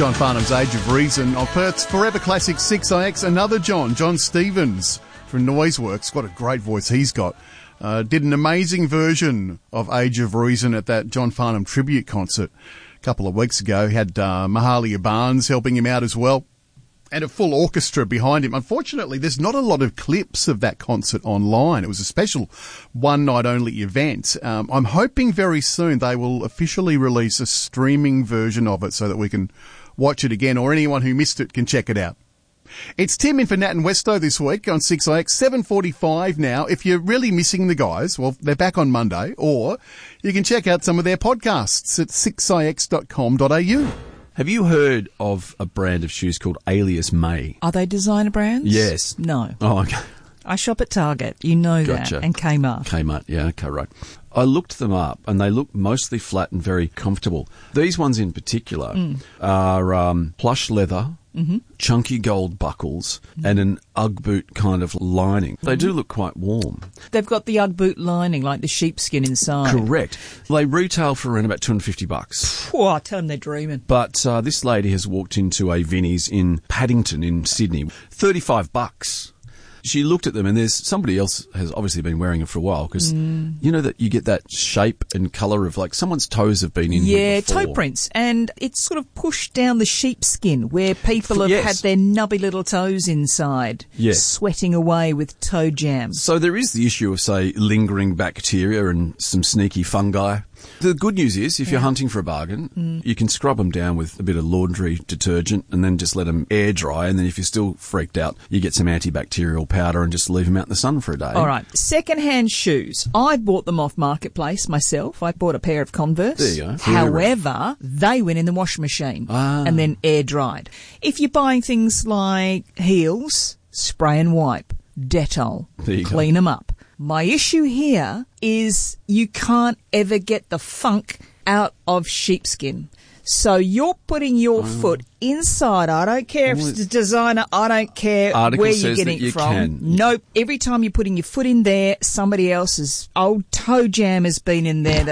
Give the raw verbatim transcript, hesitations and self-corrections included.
John Farnham's Age of Reason on Perth's Forever Classic six I X. Another John, John Stevens from Noiseworks. What a great voice he's got. Uh, did an amazing version of Age of Reason at that John Farnham tribute concert a couple of weeks ago. He had uh, Mahalia Barnes helping him out as well, and a full orchestra behind him. Unfortunately, there's not a lot of clips of that concert online. It was a special one-night-only event. Um, I'm hoping very soon they will officially release a streaming version of it so that we can watch it again, or anyone who missed it can check it out. It's Tim in for Nat and Westo this week on six I X, seven forty-five now. If you're really missing the guys, well, they're back on Monday, or you can check out some of their podcasts at six I X dot com dot a u. Have you heard of a brand of shoes called Alias May? Are they designer brands? Yes. No. Oh, okay. I shop at Target. You know Gotcha. that. And Kmart. Kmart, yeah, okay, right. I looked them up, and they look mostly flat and very comfortable. These ones in particular mm. are um, plush leather, mm-hmm. chunky gold buckles, mm-hmm. and an Ugg boot kind of lining. Mm-hmm. They do look quite warm. They've got the Ugg boot lining, like the sheepskin inside. Correct. They retail for around about two hundred fifty bucks. Oh, I tell them they're dreaming. But uh, this lady has walked into a Vinnie's in Paddington in Sydney. thirty-five bucks. She looked at them, and there's somebody else has obviously been wearing them for a while, because mm. you know that you get that shape and colour of, like, someone's toes have been in yeah, here before. toe prints, and it's sort of pushed down the sheepskin where people have yes. had their nubby little toes inside, yes. sweating away with toe jam. So there is the issue of, say, lingering bacteria and some sneaky fungi. The good news is, if yeah. you're hunting for a bargain, mm. you can scrub them down with a bit of laundry detergent and then just let them air dry. And then if you're still freaked out, you get some antibacterial powder and just leave them out in the sun for a day. All right. Second-hand shoes. I bought them off Marketplace myself. I bought a pair of Converse. There you go. However, they went in the washing machine ah. and then air dried. If you're buying things like heels, spray and wipe, Dettol, clean go. them up. My issue here is you can't ever get the funk out of sheepskin. So you're putting your oh. foot inside. I don't care if it's a designer. I don't care Article where you're says getting that you it from. Can. Nope. Every time you're putting your foot in there, somebody else's old toe jam has been in there.